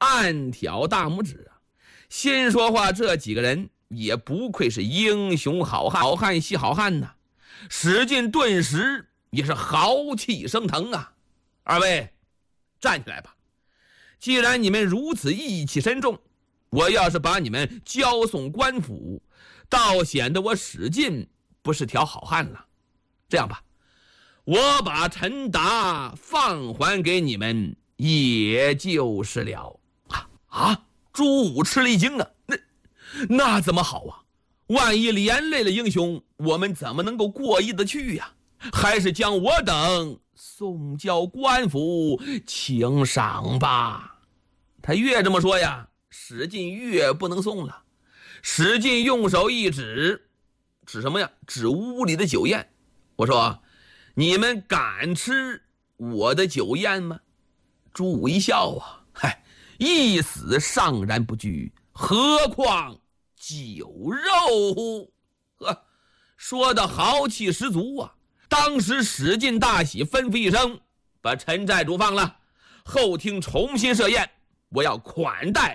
暗挑大拇指啊，心说话这几个人也不愧是英雄好汉，好汉系好汉呐。史进顿时也是豪气升腾啊！二位站起来吧，既然你们如此义气深重，我要是把你们交送官府，倒显得我史进不是条好汉了。这样吧，我把陈达放还给你们也就是了。朱武吃了一惊啊，那怎么好啊？万一连累了英雄，我们怎么能够过意得去呀？还是将我等送交官府请赏吧。他越这么说呀，史进越不能送了。史进用手一指，指什么呀？指屋里的酒宴。我说，你们敢吃我的酒宴吗？朱武一笑啊，一死尚然不惧，何况酒肉乎？说的豪气十足啊！当时史进大喜，吩咐一声，把陈寨主放了，后厅重新设宴，我要款待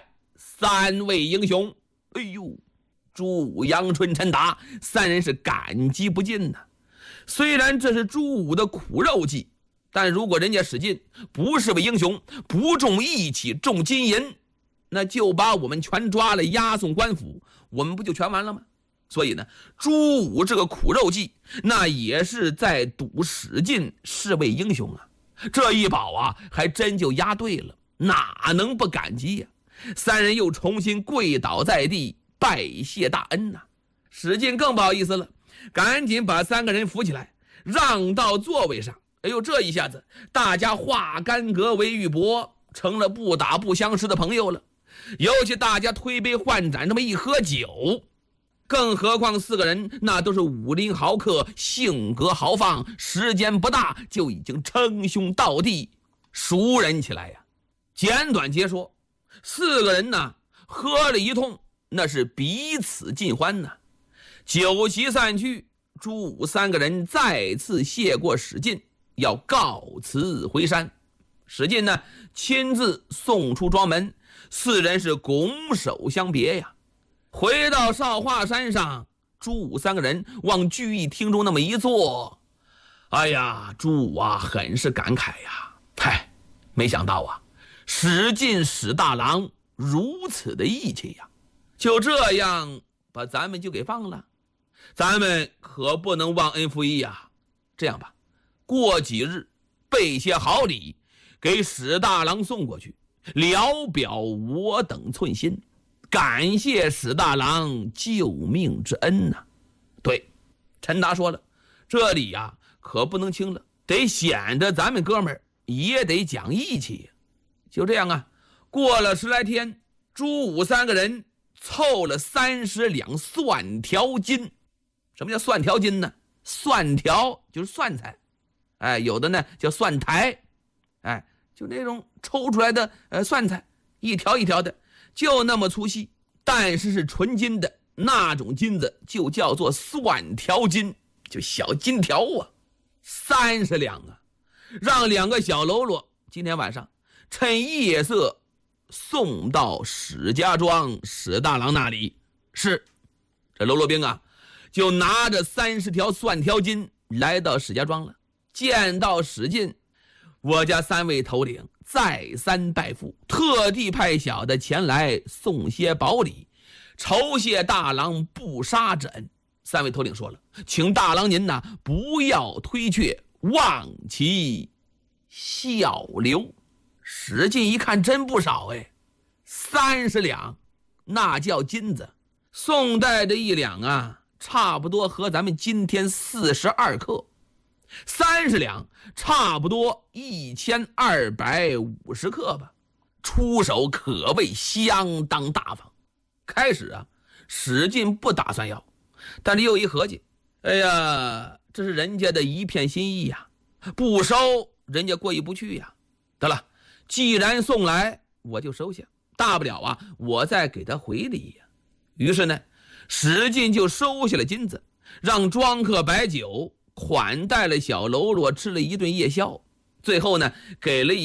3位英雄。哎呦，朱武、杨春、陈达3人是感激不尽呐。虽然这是朱武的苦肉计，但如果人家史进不是位英雄，不重义气重金银，那就把我们全抓了押送官府，我们不就全完了吗？所以呢，朱武这个苦肉计那也是在赌史进是位英雄啊。这一保啊，还真就押对了，哪能不感激呀？3人又重新跪倒在地拜谢大恩呐。史进更不好意思了，赶紧把3个人扶起来，让到座位上。哎呦，这一下子大家化干戈为玉帛，成了不打不相识的朋友了。尤其大家推杯换盏这么一喝酒，更何况4个人那都是武林豪客，性格豪放，时间不大就已经称兄道弟，熟人起来呀。简短截说，4个人呢喝了一通，那是彼此尽欢呐。酒席散去，朱武3个人再次谢过史进，要告辞回山。史进呢亲自送出庄门，4人是拱手相别呀。回到少华山上，朱武3个人往聚义厅中那么一坐，哎呀，朱武啊很是感慨呀，没想到啊，史进史大郎如此的义气呀，就这样把咱们就给放了，咱们可不能忘恩负义呀。这样吧，过几日备些好礼给史大郎送过去，聊表我等寸心，感谢史大郎救命之恩呐。对，陈达说了，这里呀可不能轻了，得显得咱们哥们儿也得讲义气。就这样啊，过了10来天，朱武3个人凑了30两蒜条金。什么叫蒜条金呢？蒜条就是蒜菜，有的呢叫蒜苔，就那种抽出来的蒜菜，一条一条的，就那么粗细，但是是纯金的，那种金子就叫做蒜条金，就小金条啊，30两啊，让2个小喽啰今天晚上趁夜色送到史家庄史大郎那里。是，这喽啰兵啊就拿着30条蒜条金来到史家庄了。见到史进，我家3位头领再三拜phục，特地派小的前来送些宝礼，酬谢大郎不杀之恩。3位头领说了，请大郎您呐不要推却，望其效留。史进一看真不少，30两那叫金子，宋代的1两啊差不多和咱们今天42克，30两差不多1250克吧，出手可谓相当大方。开始啊，史进不打算要，但是又一合计，哎呀，这是人家的一片心意呀，不收人家过意不去呀。得了，既然送来，我就收下，大不了啊，我再给他回礼呀。于是呢，史进就收下了金子，让庄客摆酒，款待了小喽啰吃了一顿夜宵，最后呢，给了